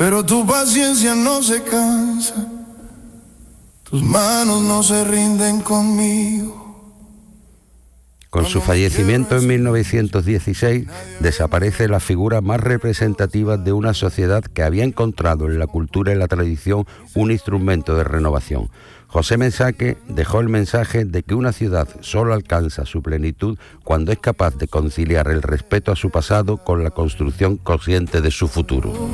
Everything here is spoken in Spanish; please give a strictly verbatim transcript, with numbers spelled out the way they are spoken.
pero tu paciencia no se cansa, tus manos no se rinden conmigo. Con su fallecimiento en mil novecientos dieciséis, desaparece la figura más representativa de una sociedad que había encontrado en la cultura y la tradición un instrumento de renovación. José Mensaque dejó el mensaje de que una ciudad solo alcanza su plenitud cuando es capaz de conciliar el respeto a su pasado con la construcción consciente de su futuro.